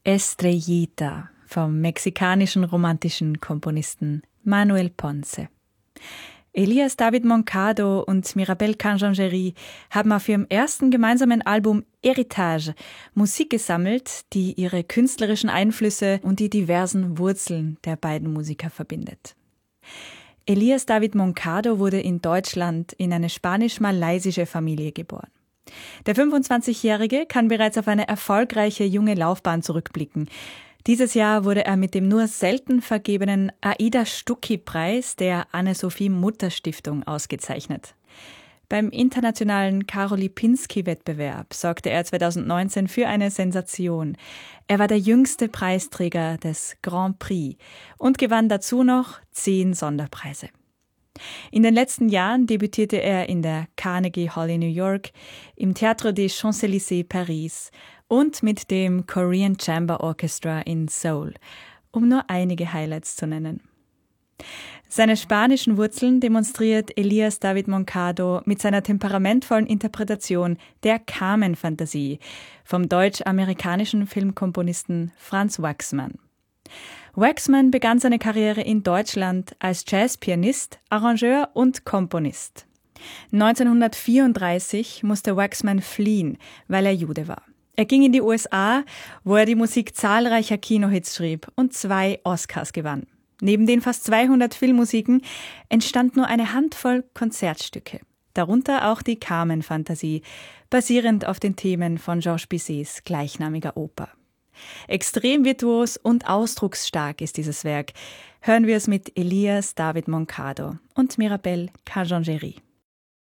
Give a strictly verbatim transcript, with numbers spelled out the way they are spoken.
Estrellita vom mexikanischen romantischen Komponisten Manuel Ponce. Elías David Moncado und Mirabel Canjangeri haben auf ihrem ersten gemeinsamen Album Héritage Musik gesammelt, die ihre künstlerischen Einflüsse und die diversen Wurzeln der beiden Musiker verbindet. Elías David Moncado wurde in Deutschland in eine spanisch-malaysische Familie geboren. Der fünfundzwanzigjährige kann bereits auf eine erfolgreiche junge Laufbahn zurückblicken. Dieses Jahr wurde er mit dem nur selten vergebenen Aida Stucki-Preis der Anne-Sophie-Mutter-Stiftung ausgezeichnet. Beim internationalen Karol Lipinski-Wettbewerb sorgte er zweitausendneunzehn für eine Sensation. Er war der jüngste Preisträger des Grand Prix und gewann dazu noch zehn Sonderpreise. In den letzten Jahren debütierte er in der Carnegie Hall in New York, im Théâtre des Champs-Élysées Paris und mit dem Korean Chamber Orchestra in Seoul, um nur einige Highlights zu nennen. Seine spanischen Wurzeln demonstriert Elías David Moncado mit seiner temperamentvollen Interpretation der Carmen-Fantasie vom deutsch-amerikanischen Filmkomponisten Franz Waxman. Waxman begann seine Karriere in Deutschland als Jazzpianist, Arrangeur und Komponist. neunzehnhundertvierunddreißig musste Waxman fliehen, weil er Jude war. Er ging in die U S A, wo er die Musik zahlreicher Kinohits schrieb und zwei Oscars gewann. Neben den fast zweihundert Filmmusiken entstand nur eine Handvoll Konzertstücke, darunter auch die Carmen-Fantasie, basierend auf den Themen von Georges Bizets gleichnamiger Oper. Extrem virtuos und ausdrucksstark ist dieses Werk. Hören wir es mit Elías David Moncado und Mirabel Canjangeri.